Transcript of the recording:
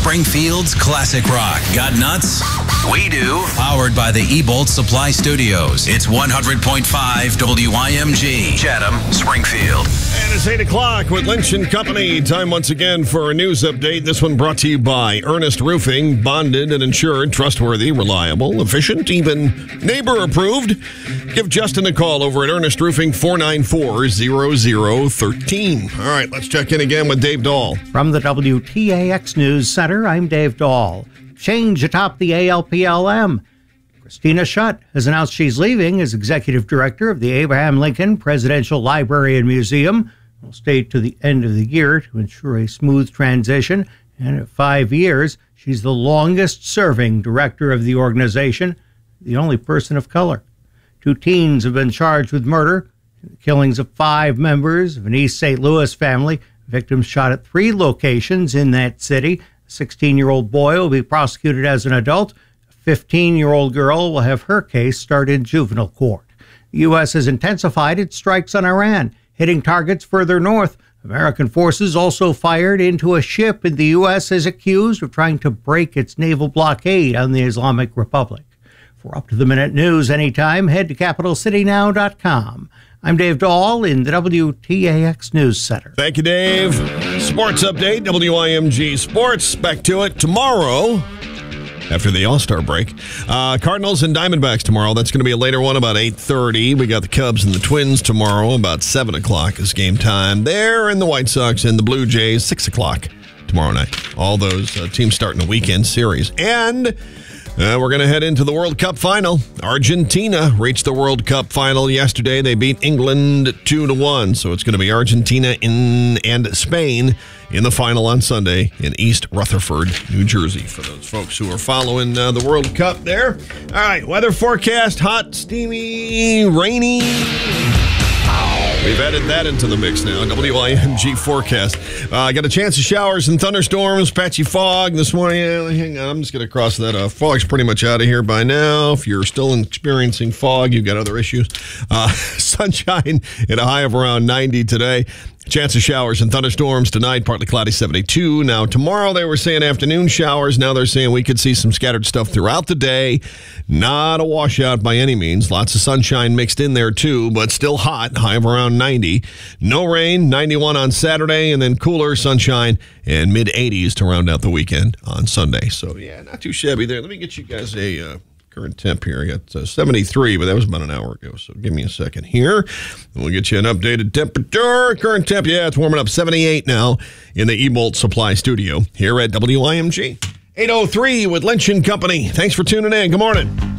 Springfield's classic rock. Got nuts? We do. Powered by the Ebolt Supply Studios. It's 100.5 WIMG. Chatham, Springfield. And it's 8 o'clock with Lynch & Company. Time once again for a news update. This one brought to you by Ernest Roofing. Bonded and insured, trustworthy, reliable, efficient, even neighbor approved. Give Justin a call over at Ernest Roofing, 494-0013. All right, let's check in again with Dave Dahl. From the WTAX News Center, I'm Dave Dahl. Change atop the ALPLM. Christina Schutt has announced she's leaving as executive director of the Abraham Lincoln Presidential Library and Museum. Will stay to the end of the year to ensure a smooth transition. And at 5 years, she's the longest-serving director of the organization, the only person of color. 2 teens have been charged with murder, the killings of 5 members of an East St. Louis family. Victims shot at 3 locations in that city. A 16-year-old boy will be prosecuted as an adult. A 15-year-old girl will have her case start in juvenile court. The U.S. has intensified its strikes on Iran, hitting targets further north. American forces also fired into a ship the U.S. is accused of trying to break its naval blockade on the Islamic Republic. For up-to-the-minute news anytime, head to CapitalCityNow.com. I'm Dave Dahl in the WTAX News Center. Thank you, Dave. Sports update, WIMG Sports. Back to it tomorrow after the All-Star break. Cardinals and Diamondbacks tomorrow. That's going to be a later one, about 8:30. We got the Cubs and the Twins tomorrow. About 7 o'clock is game time there. And the White Sox and the Blue Jays, 6 o'clock tomorrow night. All those teams starting a weekend series. And we're going to head into the World Cup final. Argentina reached the World Cup final yesterday. They beat England 2-1. So it's going to be Argentina and Spain in the final on Sunday in East Rutherford, New Jersey, for those folks who are following the World Cup there. All right, weather forecast, hot, steamy, rainy. We've added that into the mix now. WIMG forecast. I got a chance of showers and thunderstorms, patchy fog this morning. Hang on, I'm just going to cross that off. Fog's pretty much out of here by now. If you're still experiencing fog, you've got other issues. Sunshine at a high of around 90 today. Chance of showers and thunderstorms tonight, partly cloudy, 72. Now, tomorrow they were saying afternoon showers. Now they're saying we could see some scattered stuff throughout the day. Not a washout by any means. Lots of sunshine mixed in there, too, but still hot, high of around 90. No rain, 91 on Saturday, and then cooler, sunshine, and mid-80s to round out the weekend on Sunday. So, yeah, not too shabby there. Let me get you guys a current temp here. I got 73, but that was about an hour ago, so give me a second here. And we'll get you an updated temperature. Current temp, yeah, it's warming up 78 now in the Ebolt Supply Studio here at WIMG. 8:03 with Lynch & Company. Thanks for tuning in. Good morning.